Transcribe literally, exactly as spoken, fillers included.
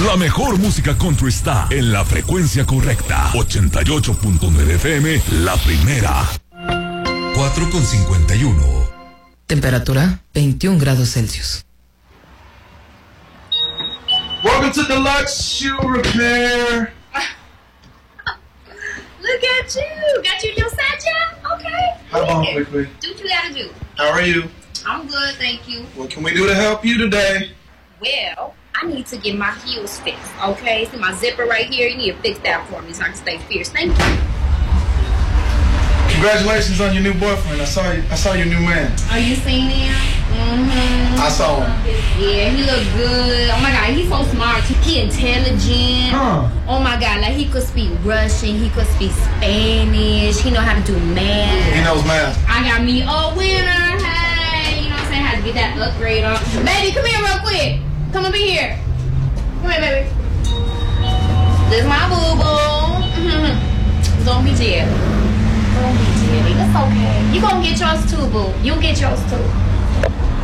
La mejor música country está en la frecuencia correcta. ochenta y ocho punto nueve F M, la primera. cuatro con cincuenta y uno. Temperatura veintiún grados Celsius. Welcome to Deluxe Shoe Repair. Look at you. Got you your side job? Okay. How about quickly? Do what you gotta do. How are you? I'm good, thank you. What can we do to help you today? Well, I need to get my heels fixed, okay? See my zipper right here? You need to fix that for me so I can stay fierce. Thank you. Congratulations on your new boyfriend. I saw you. I saw your new man. Are you seeing him? Mm-hmm. I saw him. Yeah, he look good. Oh my God, he's so smart. He intelligent. Huh. Oh my God, like he could speak Russian. He could speak Spanish. He know how to do math. He knows math. I got me a winner. Hey, you know what I'm saying? I had to get that upgrade on. Baby, come here real quick. Come over here. Come here, baby. This is my boo-boo. Don't be jelly. Don't be jelly. It's okay. You gonna get yours too, boo. You get yours too.